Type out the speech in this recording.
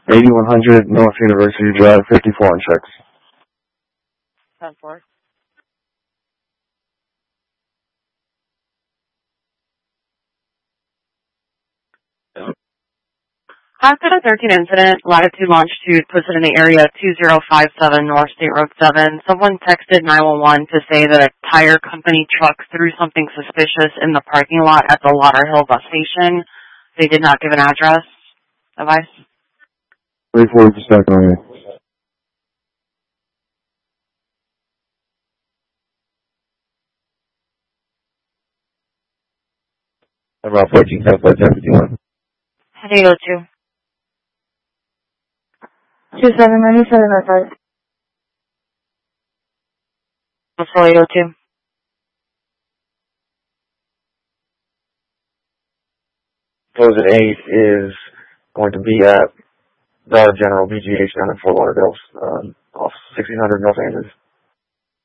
8100 North University Drive, 54 on checks. 10-4. After the 13 incident, Latitude Longitude posted in the area 2057 North State Road 7. Someone texted 911 to say that a tire company truck threw something suspicious in the parking lot at the Lauderhill bus station. They did not give an address. Advice? 340% on you. About 14, 10, 51. How do you go to? 2797 What's the go to? Close at 8 is going to be at Dollar General BGH down in Fort Lauderdale, off 1600 North Andrews.